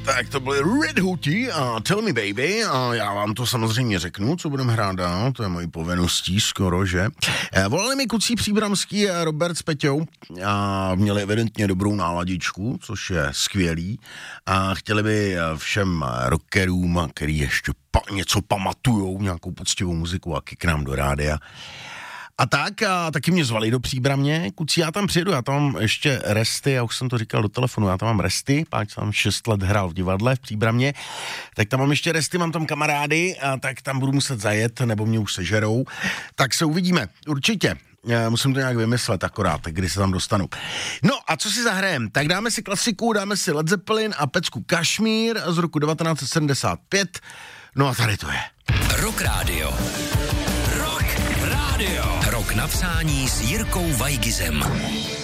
Tak to byly Red Hooty a Tell Me Baby a já vám to samozřejmě řeknu, co budeme hrát dál, to je mojí povinností skoro, že? Volali mi kluci Příbramský a Robert s Peťou a měli evidentně dobrou náladičku, což je skvělý a chtěli by všem rockerům, který ještě něco pamatujou, nějakou poctivou muziku a k nám do rádia. A taky mě zvali do Příbramě, kuci, já tam přijedu, já tam mám ještě resty, já už jsem to říkal do telefonu, já tam mám resty, páč jsem 6 let hrál v divadle v Příbramě, tak tam mám ještě resty, mám tam kamarády, a tak tam budu muset zajet, nebo mě už sežerou, tak se uvidíme, určitě. Musím to nějak vymyslet akorát, kdy se tam dostanu. No a co si zahrajem? Tak dáme si klasiku, dáme si Led Zeppelin a pecku Kašmír z roku 1975, no a tady to je. Rock Radio. Rock Radio. Rok na přání s Jirkou Vajgizem.